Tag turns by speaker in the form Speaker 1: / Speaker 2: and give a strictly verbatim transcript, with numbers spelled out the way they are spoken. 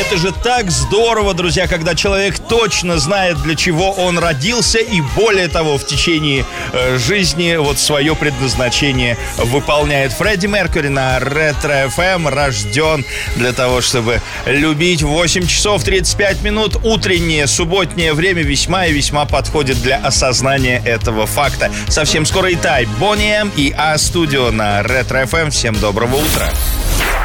Speaker 1: это же так здорово, друзья, когда человек точно знает, для чего он родился, и более того, в течение э, жизни вот свое предназначение выполняет. Фредди Меркьюри на Ретро эф эм рожден для того, чтобы любить. Восемь часов тридцать пять минут. Утреннее, субботнее время весьма и весьма подходит для осознания этого факта. Совсем скоро и Тай, Бонни Эм и А-студио на Ретро эф эм. Всем доброго утра.